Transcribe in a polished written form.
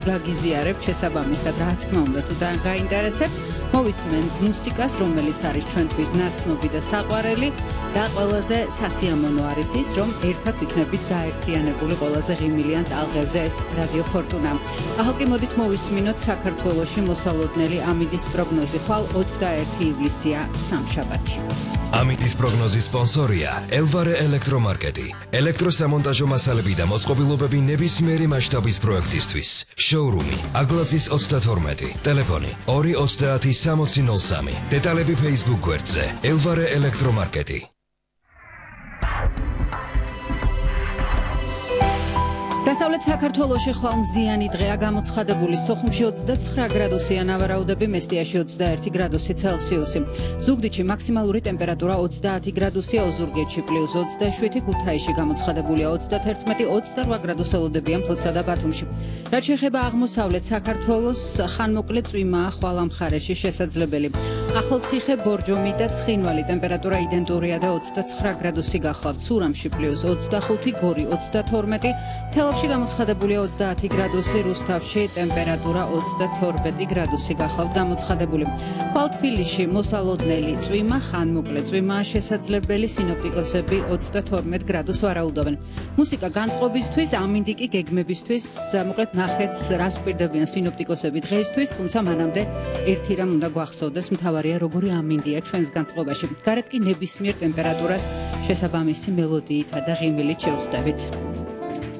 გაგიზიარებთ შესაბამისად, რა თქმა უნდა, თუ გაინტერესებთ, მოვისმენთ მუსიკას, რომელიც არის ჩვენთვის ნაცნობი და საყვარელი და ყველაზე სასიამოვნო არის ის, რომ ერთად ვიქნებით გაერთიანებული ყველაზე ღიმილიან ტალღებზე ეს რადიო ფორტუნა. ახლა კი მოდით მოვისმინოთ საქართველოში მოსალოდნელი ამინდის პროგნოზი. ხვალ 21 ივლისია სამშაბათი. ამინდის პროგნოზის სპონსორია ელვარე ელექტრომარკეტი. ელექტროსამონტაჟო მასალები და მოწყობილობები ნებისმიერი მასშტაბის პროექტისთვის. შოურუმი აგლაზის 32, ტელეფონი 230 დეტალები Facebook გვერდზე ელვარე ელექტრომარკეტი. დასავლეთ საქართველოში ხვალ მზიანი დღეა, გამოცხადებული სოხუმში 29 გრადუსია, ნავარაუდები მესტიაში 21 გრადუსი ცელსიუსი. ზუგდიდში მაქსიმალური ტემპერატურა 30 გრადუსია, ოზურგეთში +27, ქუთაისში გამოცხადებულია 31, 28 გრადუსელოდებია მთოთსა და ბათუმში. რაც შეეხება აღმოსავლეთ საქართველოს, ხანმოკლე წვიმაა ხვალ ამ მხარეში შესაძლებელი. ახალციხე, ბორჯომი და ცხინვალი ტემპერატურა იდენტურია და 29 გრადუსი გახლავთ. სურამში +25, გორი 32, თელავში გამოცხადებულია 30 გრადუსი, რუსთავში ტემპერატურა 32 გრადუსი გახლავთ გამოცხადებული. ხვალ თბილისში მოსალოდნელი წვიმა, ხანმოკლე წვიმაა შესაძლებელი, სინოპტიკოსები 32 გრადუსს ვარაუდობენ. მუსიკა განწყობისთვის, ამინდიკი გეგმებისთვის, მოკლედ ნახეთ რას ვპირდებიან სინოპტიკოსები დღეისთვის, თუმცა მანამდე ერთი რამ უნდა გვახსოვდეს, მთავარია როგორი ამინდია ჩვენს განწყობაში. გარეთ კი ნებისმიერ ტემპერატურას შესაბამისი მელოდიითა და ღიმილით შევხვდებით.